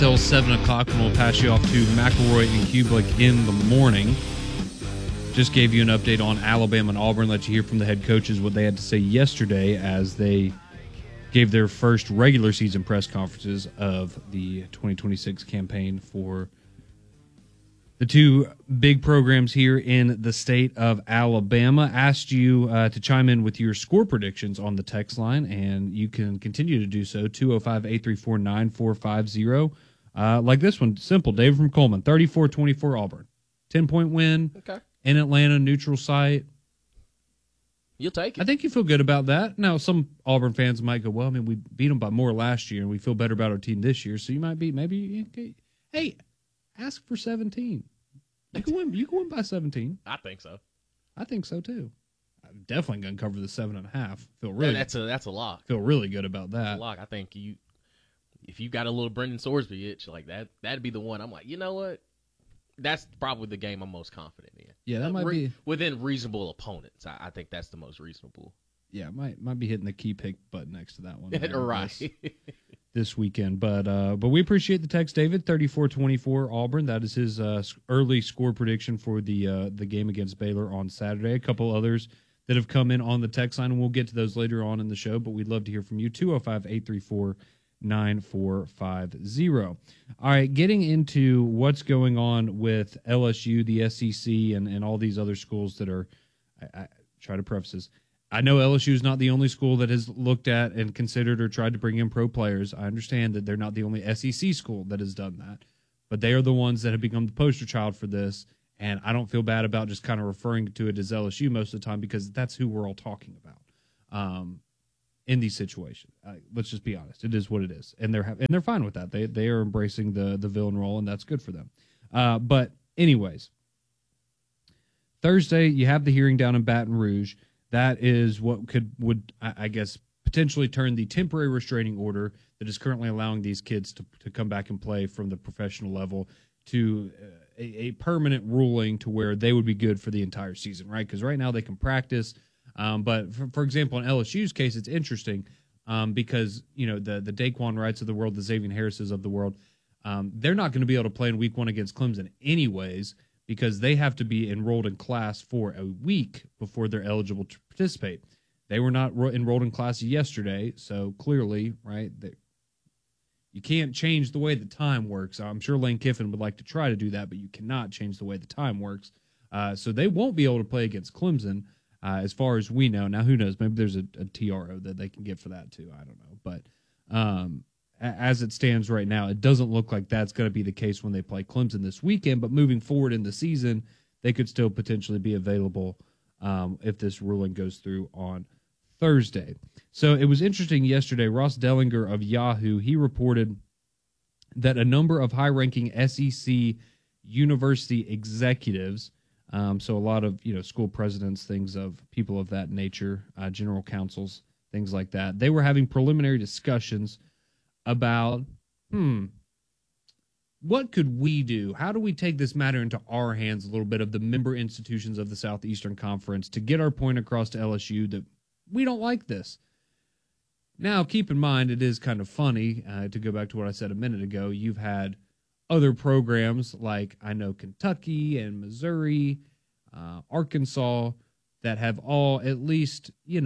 till 7 o'clock when we'll pass you off to McElroy and Kublik in the morning. Just gave you an update on Alabama and Auburn, let you hear from the head coaches what they had to say yesterday as they gave their first regular season press conferences of the 2026 campaign for the two big programs here in the state of Alabama. Asked you to chime in with your score predictions on the text line, and you can continue to do so, 205-834-9450. Like this one, simple, David from Coleman, 34-24 Auburn. 10-point win in Atlanta, neutral site. You'll take it. I think you feel good about that. Now, some Auburn fans might go, well, I mean, we beat them by more last year, and we feel better about our team this year, so you might be, maybe, okay. Hey, ask for 17. You can win by 17. I think so. I think so too. I'm definitely going to cover the 7.5. Feel really that's a lock. Feel really good about that. That's a lock. I think if you got a little Brendan Sorsby itch like that, that'd be the one. I'm like, you know what? That's probably the game I'm most confident in. Yeah, that might be within reasonable opponents. I think that's the most reasonable. Yeah, might be hitting the key pick button next to that one. Right. This weekend, but we appreciate the text, David. 34-24 Auburn. That is his early score prediction for the game against Baylor on Saturday. A couple others that have come in on the text line, and we'll get to those later on in the show. But we'd love to hear from you. 205-834-9450. All right, getting into what's going on with LSU, the SEC, and all these other schools that are. I try to preface this. I know LSU is not the only school that has looked at and considered or tried to bring in pro players. I understand that they're not the only SEC school that has done that, but they are the ones that have become the poster child for this, and I don't feel bad about just kind of referring to it as LSU most of the time because that's who we're all talking about in these situations. Let's just be honest. It is what it is, and they're fine with that. They are embracing the villain role, and that's good for them. But anyways, Thursday you have the hearing down in Baton Rouge. That is what would I guess potentially turn the temporary restraining order that is currently allowing these kids to come back and play from the professional level to a permanent ruling to where they would be good for the entire season, right? Because right now they can practice, but for example, in LSU's case, it's interesting because the Daquan Wrights of the world, the Xavier Harrises of the world, they're not going to be able to play in Week 1 against Clemson anyways, because they have to be enrolled in class for a week before they're eligible to participate. They were not enrolled in class yesterday, so clearly, right, you can't change the way the time works. I'm sure Lane Kiffin would like to try to do that, but you cannot change the way the time works. So they won't be able to play against Clemson as far as we know. Now, who knows? Maybe there's a TRO that they can get for that too. I don't know. But as it stands right now, it doesn't look like that's going to be the case when they play Clemson this weekend. But moving forward in the season, they could still potentially be available if this ruling goes through on Thursday. So it was interesting yesterday. Ross Dellinger of Yahoo, he reported that a number of high-ranking SEC university executives, so a lot of school presidents, things of people of that nature, general counsels, things like that, they were having preliminary discussions about, what could we do? How do we take this matter into our hands a little bit of the member institutions of the Southeastern Conference to get our point across to LSU that we don't like this? Now, keep in mind, it is kind of funny, to go back to what I said a minute ago, you've had other programs like I know Kentucky and Missouri, Arkansas, that have all at least,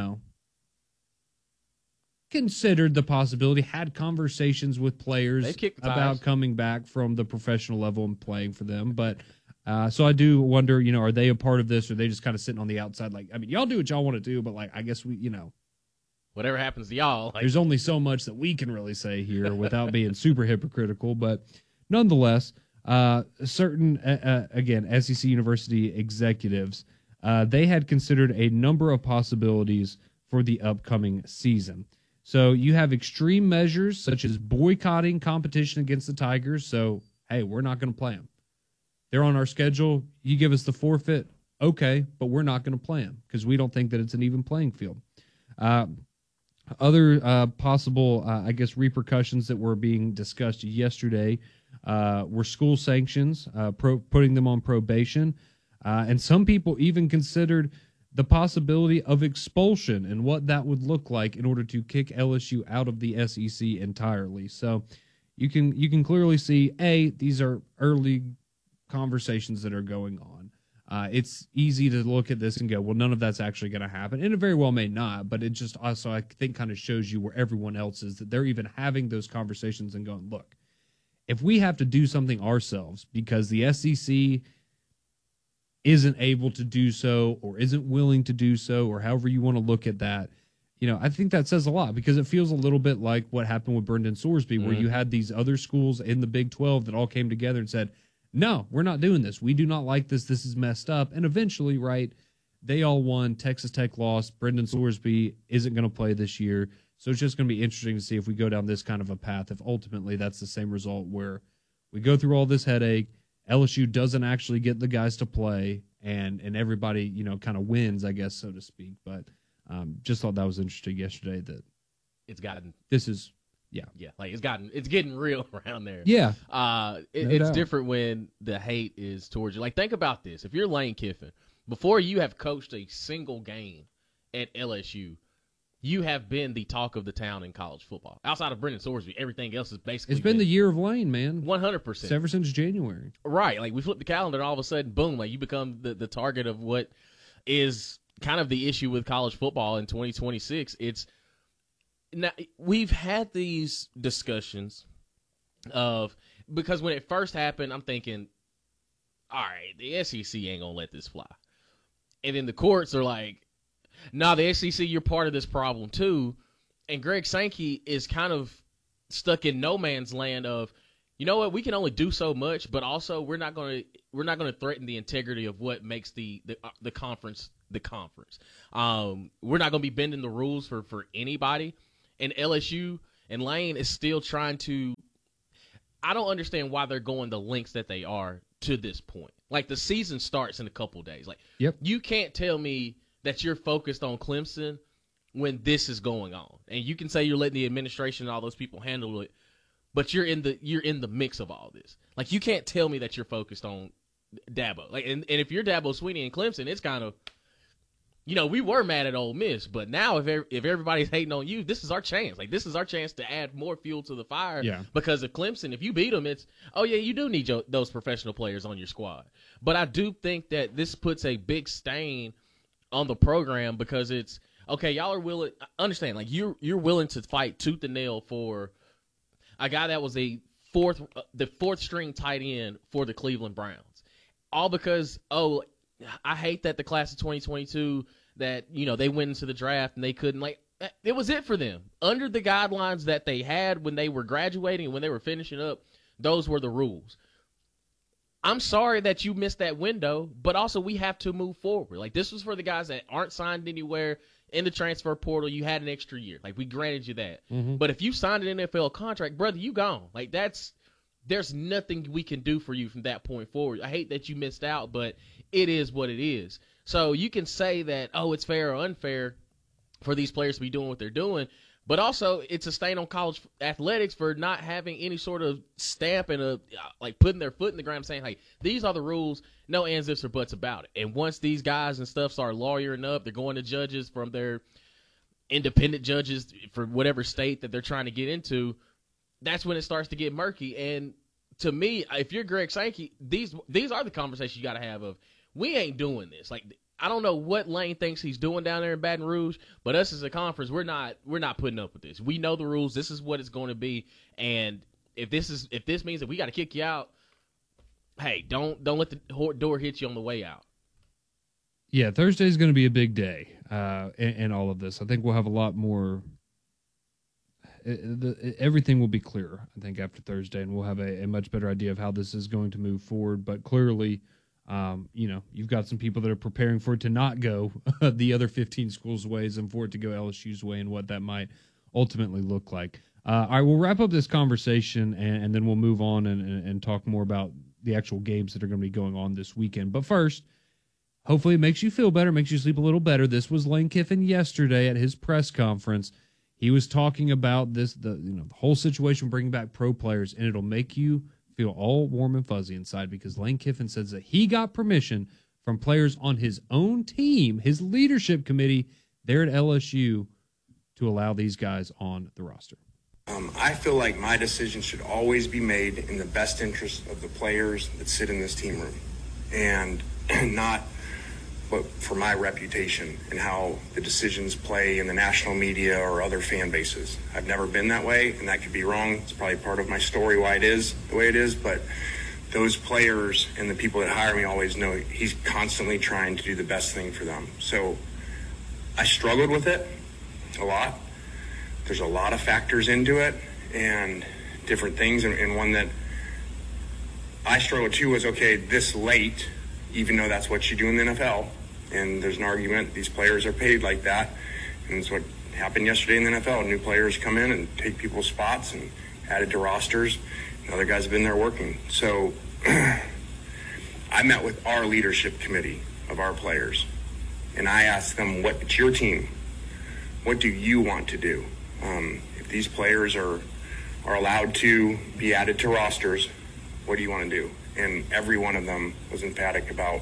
considered the possibility, had conversations with players about coming back from the professional level and playing for them. But so I do wonder, are they a part of this, or are they just kind of sitting on the outside? Like, I mean, y'all do what y'all want to do, but I guess we, whatever happens to y'all. There's only so much that we can really say here without being super hypocritical. But nonetheless, certain, again, SEC university executives, they had considered a number of possibilities for the upcoming season. So you have extreme measures such as boycotting competition against the Tigers. So, hey, we're not going to play them. They're on our schedule. You give us the forfeit, okay, but we're not going to play them because we don't think that it's an even playing field. Other possible, repercussions that were being discussed yesterday were school sanctions, putting them on probation. And some people even considered the possibility of expulsion and what that would look like in order to kick LSU out of the SEC entirely. So you can clearly see these are early conversations that are going on. It's easy to look at this and go, well, none of that's actually going to happen, and it very well may not. But it just also, I think, kind of shows you where everyone else is, that they're even having those conversations and going, look, if we have to do something ourselves because the SEC isn't able to do so or isn't willing to do so, or however you want to look at that, I think that says a lot, because it feels a little bit like what happened with Brendan Sorsby, where you had these other schools in the Big 12 that all came together and said, no, we're not doing this. We do not like this. This is messed up. And eventually, right, they all won. Texas Tech lost. Brendan Sorsby isn't going to play this year. So it's just going to be interesting to see if we go down this kind of a path, if ultimately that's the same result, where we go through all this headache, LSU doesn't actually get the guys to play, and everybody, kind of wins, I guess, so to speak. But just thought that was interesting yesterday that it's gotten this is like it's getting real around there. Yeah. It's doubt. different when the hate is towards you. Like, think about this. If you're Lane Kiffin, before you have coached a single game at LSU, you have been the talk of the town in college football. Outside of Brendan Sorsby, everything else is basically It's been the year of Lane, man. 100%. Ever since January. Right. Like, we flip the calendar and all of a sudden, boom, like you become the target of what is kind of the issue with college football in 2026. Now, we've had these discussions because when it first happened, I'm thinking, all right, the SEC ain't going to let this fly. And then the courts are like, nah, the SEC, you're part of this problem too. And Greg Sankey is kind of stuck in no man's land of, you know what, we can only do so much, but also we're not going to threaten the integrity of what makes the conference the conference. We're not going to be bending the rules for anybody. And LSU and Lane is still trying to – I don't understand why they're going the lengths that they are to this point. Like, the season starts in a couple days. Like, You can't tell me that you're focused on Clemson when this is going on. And you can say you're letting the administration and all those people handle it, but you're in the mix of all this. Like, you can't tell me that you're focused on Dabo. Like, and if you're Dabo Swinney and Clemson, it's kind of – we were mad at Ole Miss, but now if everybody's hating on you, this is our chance. Like, this is our chance to add more fuel to the fire. Yeah. Because of Clemson, if you beat them, it's, oh, yeah, you do need those professional players on your squad. But I do think that this puts a big stain on the program, because it's, okay, y'all are willing – understand, like, you're willing to fight tooth and nail for a guy that was the fourth string tight end for the Cleveland Browns. All because, I hate that the class of 2022 that, they went into the draft and they couldn't, like, it was it for them. Under the guidelines that they had when they were graduating and when they were finishing up, those were the rules. I'm sorry that you missed that window, but also we have to move forward. Like, this was for the guys that aren't signed anywhere in the transfer portal. You had an extra year. Like, we granted you that. Mm-hmm. But if you signed an NFL contract, brother, you gone. Like, there's nothing we can do for you from that point forward. I hate that you missed out, but it is what it is. So you can say that, it's fair or unfair for these players to be doing what they're doing, but also it's a stain on college athletics for not having any sort of stamp and putting their foot in the ground saying, hey, these are the rules, no ands, ifs, or buts about it. And once these guys and stuff start lawyering up, they're going to judges from their independent judges for whatever state that they're trying to get into, that's when it starts to get murky. And to me, if you're Greg Sankey, these are the conversations you got to have of, we ain't doing this. Like, I don't know what Lane thinks he's doing down there in Baton Rouge, but us as a conference, we're not putting up with this. We know the rules. This is what it's going to be. And if this means that we got to kick you out, hey, don't let the door hit you on the way out. Yeah, Thursday is going to be a big day in all of this. I think we'll have a lot more. Everything will be clearer, I think, after Thursday, and we'll have a much better idea of how this is going to move forward. But clearly, you've got some people that are preparing for it to not go the other 15 schools' ways and for it to go LSU's way and what that might ultimately look like. All right, we'll wrap up this conversation, and then we'll move on and talk more about the actual games that are going to be going on this weekend. But first, hopefully it makes you feel better, makes you sleep a little better. This was Lane Kiffin yesterday at his press conference. He was talking about the whole situation, bringing back pro players, and it'll make you feel all warm and fuzzy inside, because Lane Kiffin says that he got permission from players on his own team, his leadership committee there at LSU, to allow these guys on the roster. I feel like my decision should always be made in the best interest of the players that sit in this team room, and not but for my reputation and how the decisions play in the national media or other fan bases. I've never been that way, and that could be wrong. It's probably part of my story why it is the way it is, but those players and the people that hire me always know he's constantly trying to do the best thing for them. So I struggled with it a lot. There's a lot of factors into it and different things, and one that I struggled too was, okay, this late, even though that's what you do in the NFL, and there's an argument these players are paid like that, and it's what happened yesterday in the NFL. New players come in and take people's spots and added to rosters, and other guys have been there working. So I met with our leadership committee of our players, and I asked them, it's your team. What do you want to do? If these players are allowed to be added to rosters, what do you want to do? And every one of them was emphatic about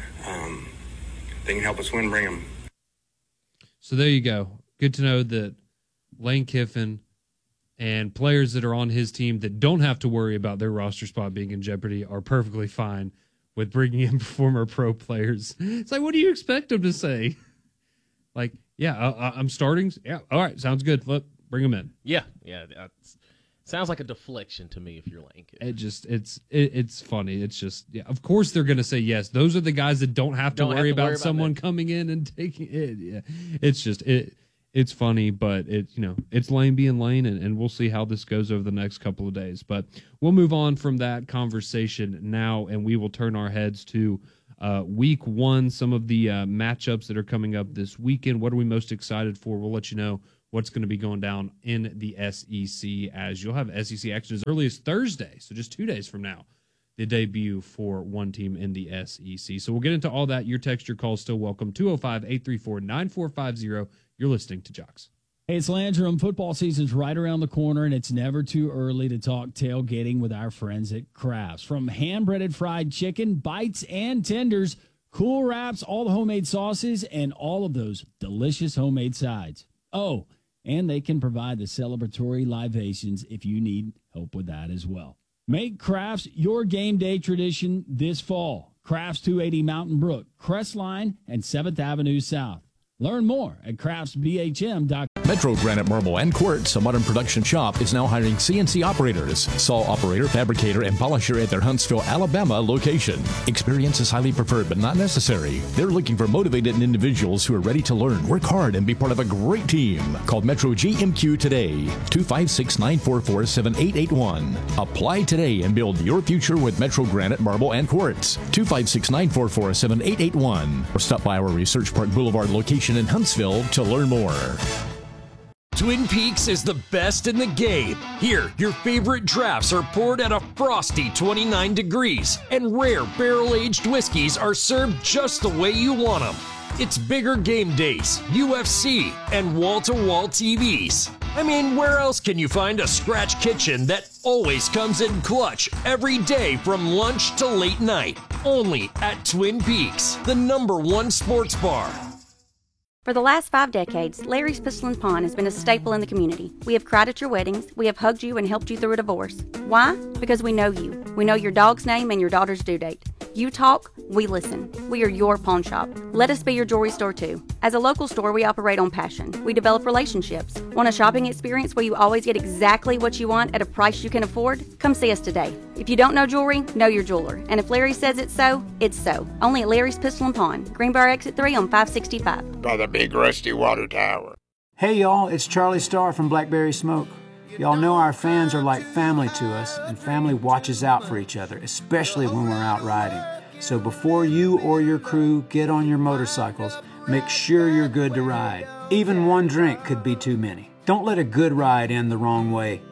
they can help us win, bring them. So there you go. Good to know that Lane Kiffin and players that are on his team that don't have to worry about their roster spot being in jeopardy are perfectly fine with bringing in former pro players. It's like, what do you expect them to say? Like, yeah, I'm starting. Yeah, all right, sounds good. Look, bring them in. Yeah. Sounds like a deflection to me if you're Lane Kiffin. It's funny. It's just, yeah, of course they're going to say yes. Those are the guys that don't have to worry about someone coming in and taking it. Yeah. It's just, it's funny, but it's Lane being Lane, and we'll see how this goes over the next couple of days. But we'll move on from that conversation now, and we will turn our heads to week one, some of the matchups that are coming up this weekend. What are we most excited for? We'll let you know what's going to be going down in the SEC, as you'll have SEC action as early as Thursday, so just 2 days from now, the debut for one team in the SEC. So we'll get into all that. Your text, your call still welcome, 205-834-9450. You're listening to Jocks. Hey, it's Landrum. Football season's right around the corner, and it's never too early to talk tailgating with our friends at Crafts. From hand-breaded fried chicken, bites, and tenders, cool wraps, all the homemade sauces, and all of those delicious homemade sides. Oh, and they can provide the celebratory libations if you need help with that as well. Make Crafts your game day tradition this fall. Crafts 280 Mountain Brook, Crestline, and 7th Avenue South. Learn more at craftsbhm.com. Metro Granite Marble and Quartz, a modern production shop, is now hiring CNC operators, saw operator, fabricator, and polisher at their Huntsville, Alabama location. Experience is highly preferred but not necessary. They're looking for motivated individuals who are ready to learn, work hard, and be part of a great team. Call Metro GMQ today, 256-944-7881. Apply today and build your future with Metro Granite Marble and Quartz, 256-944-7881. Or stop by our Research Park Boulevard location in Huntsville to learn more. Twin Peaks is the best in the game. Here, your favorite drafts are poured at a frosty 29 degrees, and rare barrel-aged whiskeys are served just the way you want them. It's bigger game days, UFC, and wall-to-wall TVs. I mean, where else can you find a scratch kitchen that always comes in clutch every day from lunch to late night? Only at Twin Peaks, the #1 sports bar. For the last 5 decades, Larry's Pistol and Pawn has been a staple in the community. We have cried at your weddings. We have hugged you and helped you through a divorce. Why? Because we know you. We know your dog's name and your daughter's due date. You talk, we listen. We are your pawn shop. Let us be your jewelry store too. As a local store, we operate on passion. We develop relationships. Want a shopping experience where you always get exactly what you want at a price you can afford? Come see us today. If you don't know jewelry, know your jeweler. And if Larry says it's so, it's so. Only at Larry's Pistol and Pawn, Greenbrier Exit 3 on 565. By the big rusty water tower. Hey y'all, it's Charlie Starr from Blackberry Smoke. Y'all know our fans are like family to us, and family watches out for each other, especially when we're out riding. So before you or your crew get on your motorcycles, make sure you're good to ride. Even one drink could be too many. Don't let a good ride end the wrong way.